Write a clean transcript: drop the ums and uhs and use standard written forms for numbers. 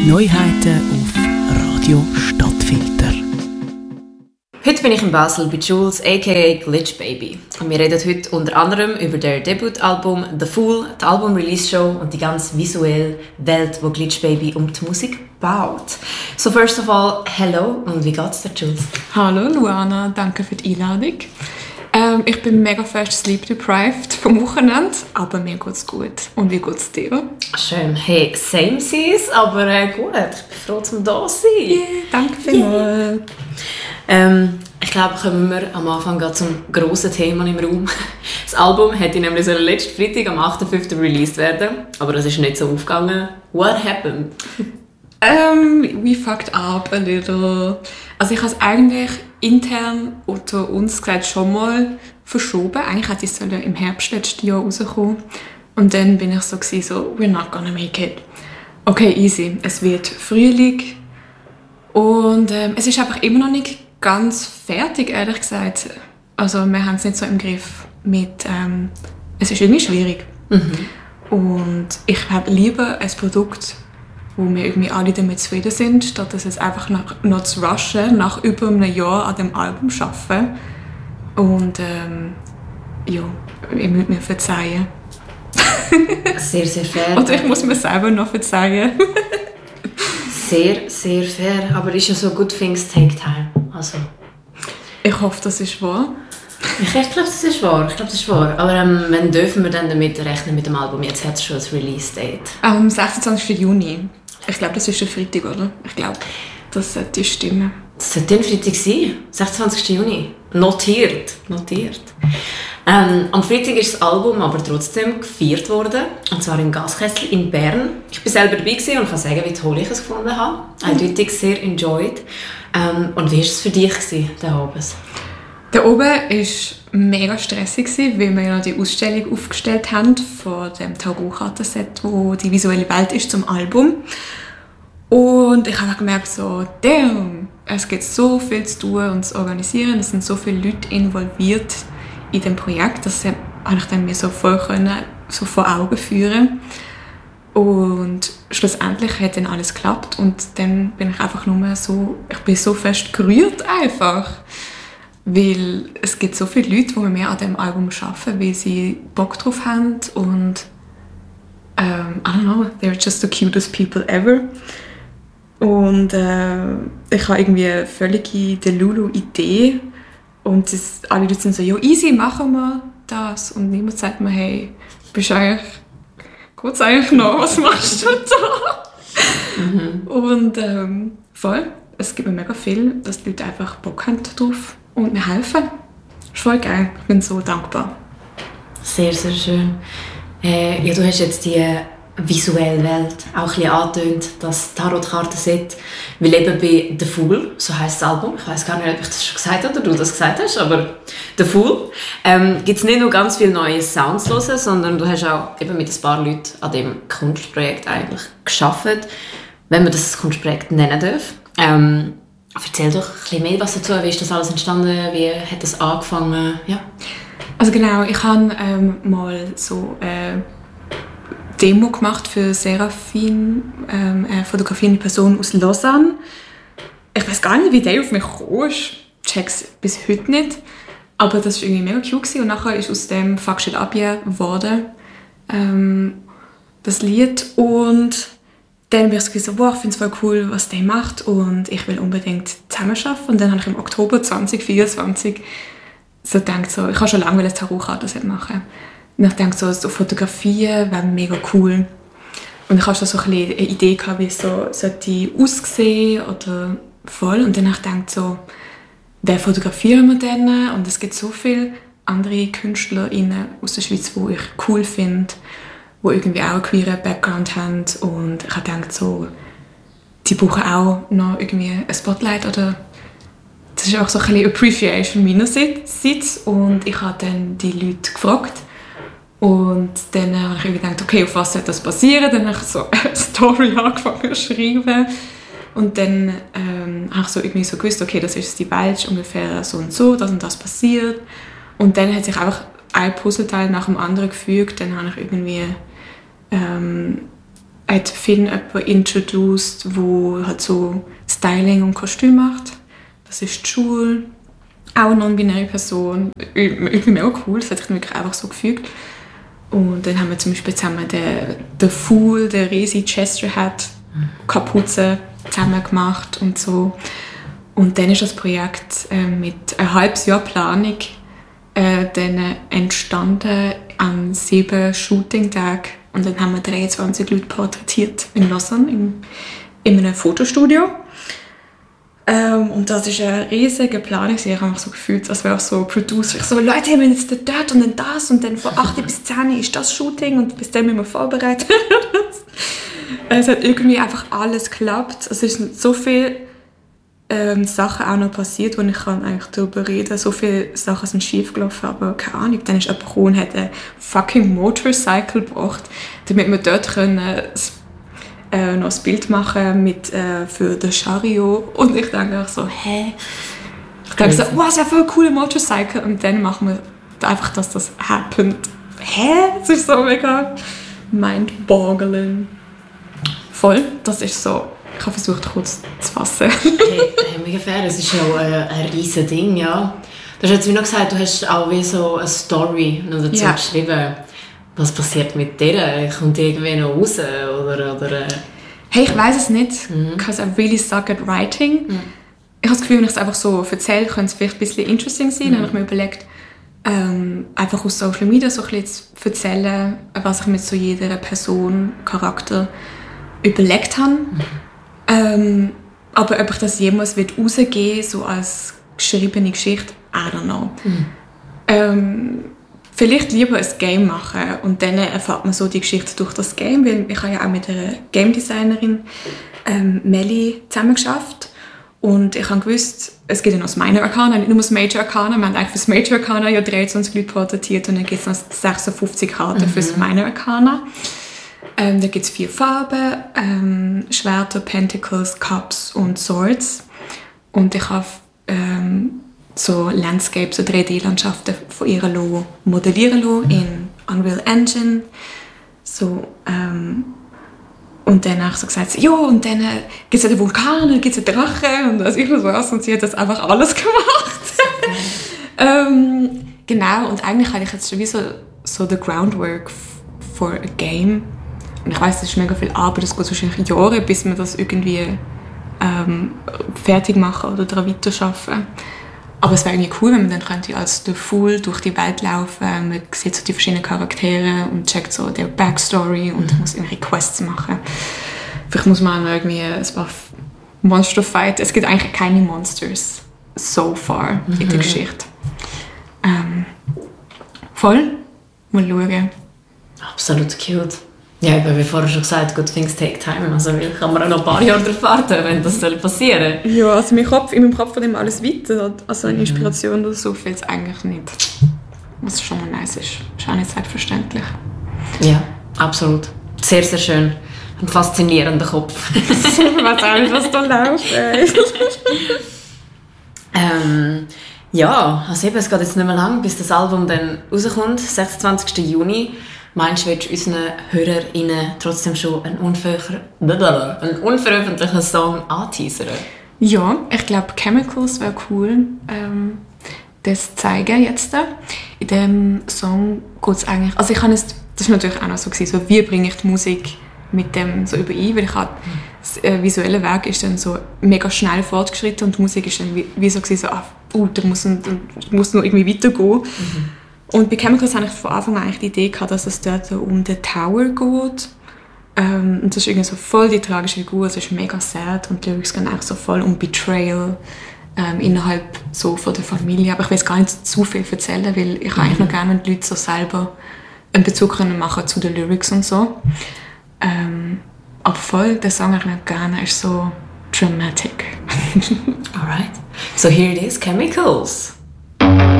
Neuheiten auf Radio Stadtfilter. Heute bin ich in Basel bei Jules aka Glitch Baby. Und wir reden heute unter anderem über der Debütalbum The Fool, die Album-Release-Show und die ganz visuelle Welt, die Glitch Baby um die Musik baut. So first of all, hello und wie geht's dir, Jules? Hallo Luana, danke für die Einladung. Ich bin mega fest sleep-deprived vom Wochenende, aber mir geht's gut. Und wie geht's dir? Schön. Hey, same seas, aber gut. Ich bin froh, dass wir da sind. Yeah, danke vielmals. Ich glaube, kommen wir am Anfang zum grossen Thema im Raum. Das Album hätte nämlich so letzten Freitag am 8.5. released werden, aber das ist nicht so aufgegangen. What happened? We fucked up a little. Also ich habe es eigentlich intern unter uns gesagt schon mal verschoben. Eigentlich hätte es im Herbst letzten Jahr rauskommen. Und dann bin ich so, we're not gonna make it. Okay, easy. Es wird Frühling. Und es ist einfach immer noch nicht ganz fertig, ehrlich gesagt. Also wir haben es nicht so im Griff mit... es ist irgendwie schwierig. Mhm. Und ich habe lieber ein Produkt, wo wir irgendwie alle damit zufrieden sind, statt dass es einfach noch zu rushen, nach über einem Jahr an dem Album arbeiten. Und ja, ihr müsst mir verzeihen. Sehr, sehr fair. Oder ich muss mir selber noch verzeihen. Sehr, sehr fair. Aber ist ja so, good things take time. Also. Ich hoffe, das ist wahr. Ich glaube, das ist wahr. Aber wann dürfen wir dann damit rechnen mit dem Album? Jetzt hat es schon das Release-Date. Am 26. Juni. Ich glaube, das ist ein Freitag, oder? Ich glaube, das sollte stimmen. Das sollte ein Freitag sein. 26. Juni. Notiert. Am Freitag ist das Album aber trotzdem gefeiert worden. Und zwar im Gaskessel in Bern. Ich war selber dabei und kann sagen, wie toll ich es gefunden habe. Eindeutig sehr enjoyed. Und wie war es für dich, der Abend? Der oben war mega stressig, weil wir ja die Ausstellung aufgestellt haben von dem Tarotkartenset, wo die visuelle Welt ist zum Album. Und ich habe gemerkt, so, damn, es gibt so viel zu tun und zu organisieren. Es sind so viele Leute involviert in dem Projekt, das konnte ich dann mir so voll so vor Augen führen. Und schlussendlich hat dann alles geklappt und dann bin ich einfach nur so, ich bin so fest gerührt einfach. Weil es gibt so viele Leute, die mit mir an diesem Album arbeiten, weil sie Bock drauf haben und I don't know, they're just the cutest people ever. Und ich habe irgendwie eine völlige Delulu-Idee und alle Leute sind so, ja easy, machen wir das. Und niemand sagt mir, hey, geht's eigentlich noch, was machst du da? Mhm. Und voll, es gibt mir mega viel, dass die Leute einfach Bock haben drauf. Und mir helfen. Das ist voll geil. Ich bin so dankbar. Sehr, sehr schön. Ja, du hast jetzt die visuelle Welt auch ein bisschen angetönt, das Tarotkartenset. Wir leben bei The Fool, so heisst das Album. Ich weiss gar nicht, ob ich das schon gesagt habe oder du das gesagt hast, aber The Fool. Gibt es nicht nur ganz viele neue Sounds zu hören, sondern du hast auch eben mit ein paar Leuten an dem Kunstprojekt eigentlich gearbeitet, wenn man das Kunstprojekt nennen darf. Erzähl doch ein bisschen mehr was dazu. Wie ist das alles entstanden? Wie hat das angefangen? Ja. Also genau, ich habe mal so eine Demo gemacht für Serafin, eine fotografierende Person aus Lausanne. Ich weiß gar nicht, wie der auf mich kam. Ich check's bis heute nicht. Aber das war irgendwie mega cute gewesen. Und nachher ist aus dem «Fuck Shit Up Yeah» geworden, das Lied. Und dann bin ich so, wow, ich finde es voll cool, was der macht und ich will unbedingt zusammenarbeiten. Und dann habe ich im Oktober 2024 so gedacht, so, ich habe schon lange ein Tarotkartenset machen. Und ich dachte, so Fotografien wäre mega cool. Und ich hatte so ein bisschen eine Idee gehabt, wie es so sollte aussehen oder voll. Und dann habe ich gedacht, so, wer fotografieren wir denn? Und es gibt so viele andere KünstlerInnen aus der Schweiz, die ich cool finde, die irgendwie auch einen queeren Background haben. Und ich habe gedacht, so, die brauchen auch noch irgendwie ein Spotlight. Oder das ist auch so ein bisschen Appreciation meinerseits. Und ich habe dann die Leute gefragt. Und dann habe ich gedacht, okay, auf was soll das passieren? Dann habe ich so eine Story angefangen zu schreiben. Und dann habe ich so irgendwie so gewusst, okay, das ist die Welt, ungefähr so und so, das und das passiert. Und dann hat sich einfach ein Puzzleteil nach dem anderen gefügt. Dann habe ich irgendwie hat Finn jemanden introduced, der halt so Styling und Kostüm macht. Das ist die Schule. Auch eine non-binäre Person. Irgendwie mega cool, das hat sich wirklich einfach so gefügt. Und dann haben wir zum Beispiel zusammen den Fool, den riesige Chester Hat, Kapuze zusammen gemacht und so. Und dann ist das Projekt mit einem halben Jahr Planung dann entstanden an 7 Shooting-Tagen. Und dann haben wir 23 Leute porträtiert in Lausanne in einem Fotostudio. Und das ist eine riesige Planung. Ich habe mich so gefühlt, als wäre ich so Producer. Ich so, Leute, wir haben jetzt dort und dann das und dann von 8 bis 10 ist das Shooting und bis dann müssen wir vorbereitet. Es hat irgendwie einfach alles geklappt. Es sind so viele Sachen auch noch passiert, wo ich eigentlich darüber reden kann. So viele Sachen sind schief gelaufen, aber keine Ahnung. Dann ist jemand gekommen und hat ein fucking Motorcycle gebracht, damit wir dort können, noch ein Bild machen für den Chariot. Und ich denke auch so, hä? Ich denke so, wow, das ist ja voll ein cooler Motorcycle. Und dann machen wir einfach, dass das happened. Hä? Das ist so mega mind-boggling. Voll, das ist so. Ich habe versucht, kurz zu fassen. Hey, mega fair, das ist ja auch ein riesen Ding, ja. Du hast jetzt wie noch gesagt, du hast auch wie so eine Story noch dazu geschrieben. Was passiert mit der? Kommt die irgendwie noch raus? Oder? Hey, ich weiss es nicht, because I really suck at writing. Ich habe das Gefühl, wenn ich es einfach so erzähle, könnte es vielleicht ein bisschen interesting sein. Dann habe ich mir überlegt, einfach aus Social Media so ein bisschen zu erzählen, was ich mit so jeder Person, Charakter überlegt habe. Aber ob ich das jemals rausgeben will, so als geschriebene Geschichte, I don't know. Vielleicht lieber ein Game machen und dann erfährt man so die Geschichte durch das Game, weil ich habe ja auch mit einer Game Designerin Melli zusammengearbeitet und ich habe gewusst, es gibt ja noch das Minor Arcana, nicht nur das Major Arcana, wir haben eigentlich für das Major Arcana ja 23 Leute porträtiert und dann gibt es noch 56 Karten für das Minor Arcana. Da gibt es 4 Farben, Schwerter, Pentacles, Cups und Swords. Und ich habe so Landscapes, so 3D-Landschaften von ihr modellieren lassen in Unreal Engine. So, und dann habe ich so gesagt, ja, und dann gibt es ja den Vulkan, dann gibt es einen Drachen und das ist was. Und sie hat das einfach alles gemacht. Genau, und eigentlich hatte ich jetzt schon wie so the groundwork for a game. Und ich weiss, das ist mega viel Arbeit, das geht wahrscheinlich Jahre, bis wir das irgendwie fertig machen oder daran weiterarbeiten. Aber es wäre irgendwie cool, wenn man dann könnte als der Fool durch die Welt laufen. Man sieht so die verschiedenen Charaktere und checkt so der Backstory und muss irgendwelche Quests machen. Vielleicht muss man irgendwie ein paar Monster fight. Es gibt eigentlich keine Monsters so far in der Geschichte. Voll. Mal schauen. Absolut cute. Ja, wie vorher schon gesagt, good things take time. Also kann man auch noch ein paar Jahre darauf warten, wenn das passieren soll. Ja, also in meinem Kopf von dem alles weiter. Also eine Inspiration oder so fehlt es eigentlich nicht. Was schon mal nice ist. Ist auch nicht selbstverständlich. Ja, absolut. Sehr, sehr schön. Ein faszinierender Kopf. Ich weiß auch nicht, was da läuft. Ja, also eben, es geht jetzt nicht mehr lang, bis das Album dann rauskommt, 26. Juni. Meinst du, willst du unseren HörerInnen trotzdem schon einen unveröffentlichten Song anteasern? Ja, ich glaube, Chemicals wäre cool, das zu zeigen jetzt. In diesem Song geht es eigentlich... Also ich habe es, das war natürlich auch noch so, wie bringe ich die Musik mit dem so überein, weil das visuelle Werk ist dann so mega schnell fortgeschritten und die Musik ist dann wie so, da muss noch irgendwie weitergehen. Und bei Chemicals hatte ich von Anfang an eigentlich die Idee gehabt, dass es dort um den Tower geht. Und das ist irgendwie so voll die tragische Figur, es ist mega sad und die Lyrics gehen eigentlich so voll um Betrayal innerhalb so von der Familie. Aber ich will gar nicht zu viel erzählen, weil ich eigentlich noch gerne, wenn die Leute so selber einen Bezug können machen zu den Lyrics und so. Aber voll, der Song ich noch gerne ist so dramatic. Alright. So here it is, Chemicals.